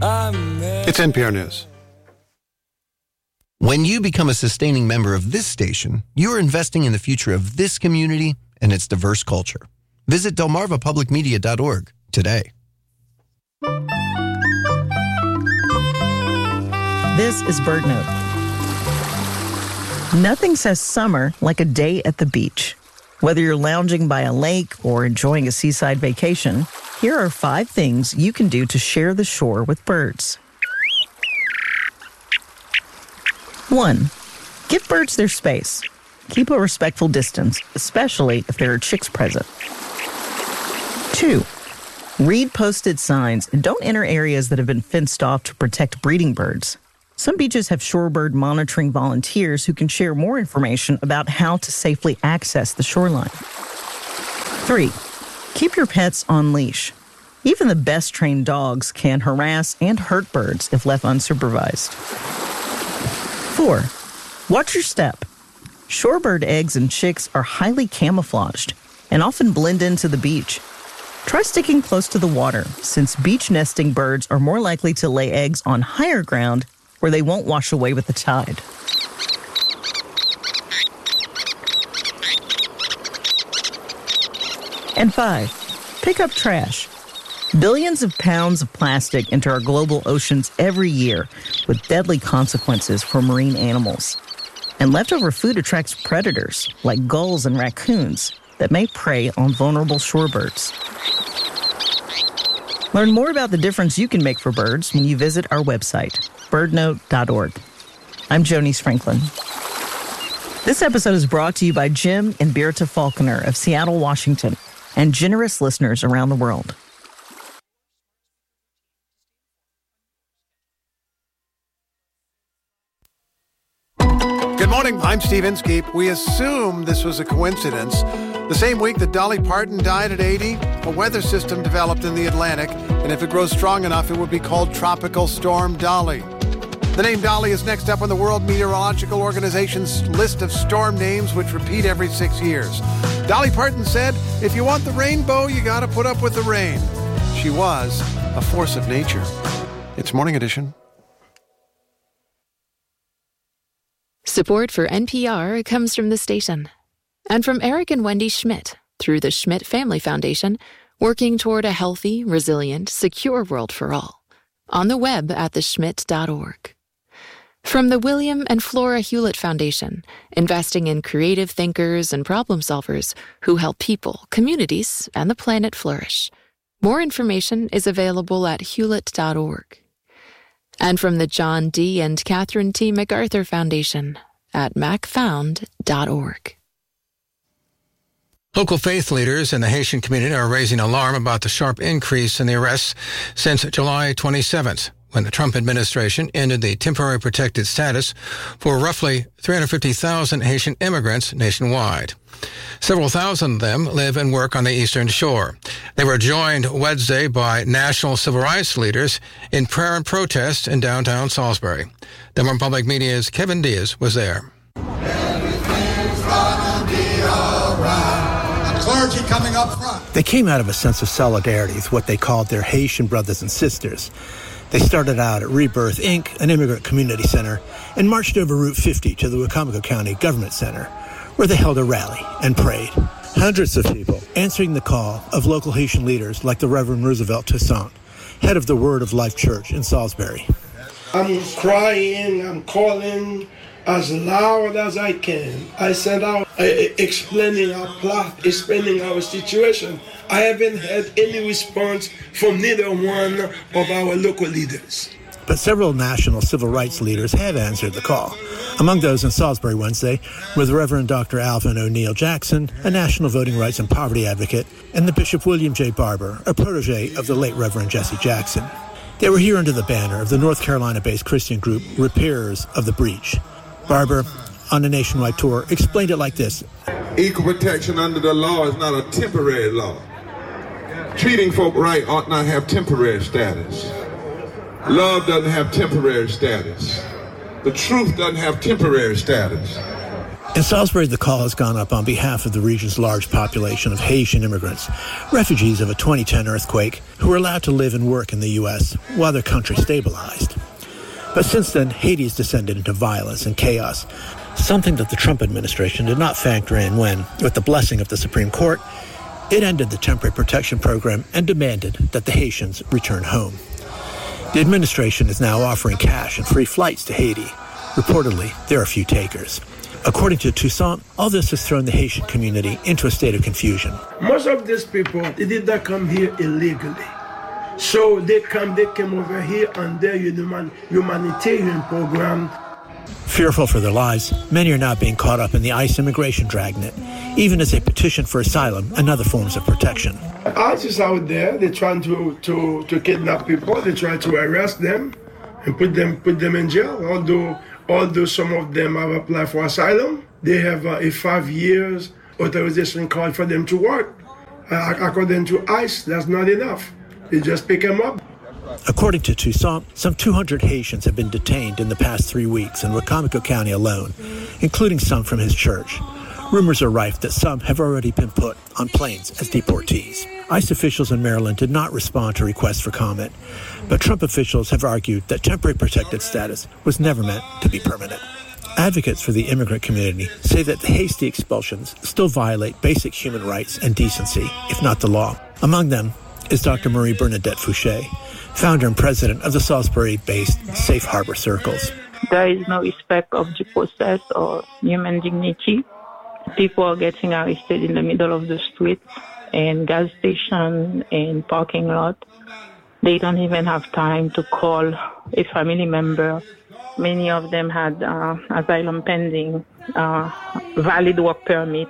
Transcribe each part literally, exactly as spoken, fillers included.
It's N P R News. When you become a sustaining member of this station, you're investing in the future of this community and its diverse culture. Visit delmarva public media dot org today. This is BirdNote. Nothing says summer like a day at the beach. Whether you're lounging by a lake or enjoying a seaside vacation, here are five things you can do to share the shore with birds. One, give birds their space. Keep a respectful distance, especially if there are chicks present. Two, read posted signs and don't enter areas that have been fenced off to protect breeding birds. Some beaches have shorebird monitoring volunteers who can share more information about how to safely access the shoreline. Three, keep your pets on leash. Even the best trained dogs can harass and hurt birds if left unsupervised. Four, watch your step. Shorebird eggs and chicks are highly camouflaged and often blend into the beach. Try sticking close to the water, since beach nesting birds are more likely to lay eggs on higher ground where they won't wash away with the tide. And five, pick up trash. Billions of pounds of plastic enter our global oceans every year, with deadly consequences for marine animals. And leftover food attracts predators, like gulls and raccoons, that may prey on vulnerable shorebirds. Learn more about the difference you can make for birds when you visit our website, bird note dot org. I'm Jonice Franklin. This episode is brought to you by Jim and Birta Falconer of Seattle, Washington, and generous listeners around the world. Good morning, I'm Steve Inskeep. We assume this was a coincidence. The same week that Dolly Parton died at eighty, a weather system developed in the Atlantic, and if it grows strong enough, it would be called Tropical Storm Dolly. The name Dolly is next up on the World Meteorological Organization's list of storm names, which repeat every six years. Dolly Parton said, if you want the rainbow, you gotta put up with the rain. She was a force of nature. It's Morning Edition. Support for N P R comes from the station and from Eric and Wendy Schmidt through the Schmidt Family Foundation, working toward a healthy, resilient, secure world for all. On the web at the schmidt dot org. From the William and Flora Hewlett Foundation, investing in creative thinkers and problem solvers who help people, communities, and the planet flourish. More information is available at hewlett dot org. And from the John D. and Catherine T. MacArthur Foundation at mac found dot org. Local faith leaders in the Haitian community are raising alarm about the sharp increase in the arrests since July twenty-seventh, when the Trump administration ended the temporary protected status for roughly three hundred fifty thousand Haitian immigrants nationwide. Several thousand of them live and work on the Eastern Shore. They were joined Wednesday by national civil rights leaders in prayer and protest in downtown Salisbury. Denver Public Media's Kevin Diaz was there. Everything's gonna be all right. Clergy coming up front. They came out of a sense of solidarity with what they called their Haitian brothers and sisters. They started out at Rebirth, Incorporated, an immigrant community center, and marched over Route fifty to the Wicomico County Government Center, where they held a rally and prayed. Hundreds of people answering the call of local Haitian leaders like the Reverend Roosevelt Toussaint, head of the Word of Life Church in Salisbury. I'm crying, I'm calling as loud as I can. I sent out uh, explaining our plot, explaining our situation. I haven't had any response from neither one of our local leaders. But several national civil rights leaders have answered the call. Among those in Salisbury Wednesday were the Reverend Doctor Alvin O'Neill Jackson, a national voting rights and poverty advocate, and the Bishop William J. Barber, a protege of the late Reverend Jesse Jackson. They were here under the banner of the North Carolina-based Christian group Repairers of the Breach. Barber, on a nationwide tour, explained it like this. Equal protection under the law is not a temporary law. Treating folk right ought not have temporary status. Love doesn't have temporary status. The truth doesn't have temporary status. In Salisbury, the call has gone up on behalf of the region's large population of Haitian immigrants, refugees of a twenty ten earthquake, who were allowed to live and work in the U S while their country stabilized. But since then, Haiti has descended into violence and chaos, something that the Trump administration did not factor in when, with the blessing of the Supreme Court, it ended the temporary protection program and demanded that the Haitians return home. The administration is now offering cash and free flights to Haiti. Reportedly, there are few takers. According to Toussaint, all this has thrown the Haitian community into a state of confusion. Most of these people, they did not come here illegally. So they come, they came over here under the humanitarian program. Fearful for their lives, many are now being caught up in the ICE immigration dragnet, even as they petition for asylum and other forms of protection. ICE is out there, they're trying to, to, to kidnap people, they try to arrest them and put them put them in jail. Although although some of them have applied for asylum, they have uh, a five years authorization card for them to work. Uh, according to ICE, that's not enough. They just pick them up. According to Toussaint, some two hundred Haitians have been detained in the past three weeks in Wicomico County alone, including some from his church. Rumors are rife that some have already been put on planes as deportees. ICE officials in Maryland did not respond to requests for comment, but Trump officials have argued that temporary protected status was never meant to be permanent. Advocates for the immigrant community say that the hasty expulsions still violate basic human rights and decency, if not the law. Among them is Doctor Marie Bernadette Fouché, founder and president of the Salisbury-based Safe Harbor Circles. There is no respect of due process or human dignity. People are getting arrested in the middle of the street, and gas station and parking lot. They don't even have time to call a family member. Many of them had uh, asylum pending, uh, valid work permit,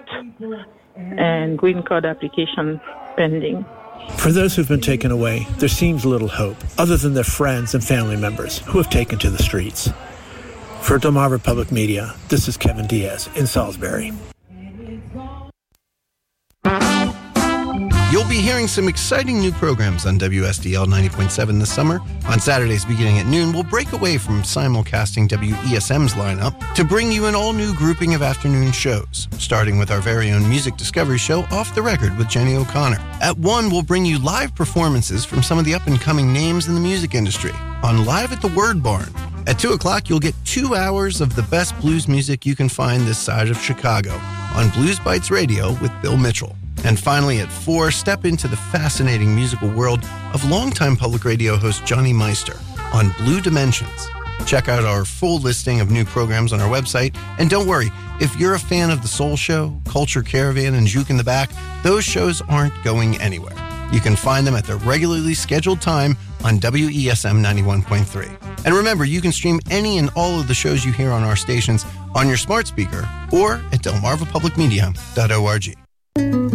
and green card application pending. For those who've been taken away, there seems little hope, other than their friends and family members who have taken to the streets. For Delmarva Public Media, this is Kevin Diaz in Salisbury. You'll be hearing some exciting new programs on W S D L ninety point seven this summer. On Saturdays beginning at noon, we'll break away from simulcasting W E S M's lineup to bring you an all-new grouping of afternoon shows, starting with our very own music discovery show, Off the Record with Jenny O'Connor. At one, we'll bring you live performances from some of the up-and-coming names in the music industry on Live at the Word Barn. At two o'clock, you'll get two hours of the best blues music you can find this side of Chicago on Blues Bites Radio with Bill Mitchell. And finally, at four, step into the fascinating musical world of longtime public radio host Johnny Meister on Blue Dimensions. Check out our full listing of new programs on our website. And don't worry, if you're a fan of The Soul Show, Culture Caravan, and Juke in the Back, those shows aren't going anywhere. You can find them at their regularly scheduled time on W E S M ninety-one point three. And remember, you can stream any and all of the shows you hear on our stations on your smart speaker or at delmarva public media dot org.